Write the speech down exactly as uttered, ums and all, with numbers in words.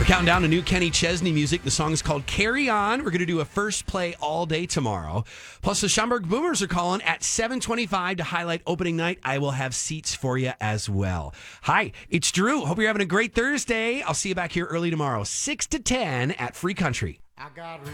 We're counting down to new Kenny Chesney music. The song is called Carry On. We're going to do a first play all day tomorrow. Plus, the Schaumburg Boomers are calling at seven twenty-five to highlight opening night. I will have seats for you as well. Hi, it's Drew. Hope you're having a great Thursday. I'll see you back here early tomorrow, six to ten at Free Country. I got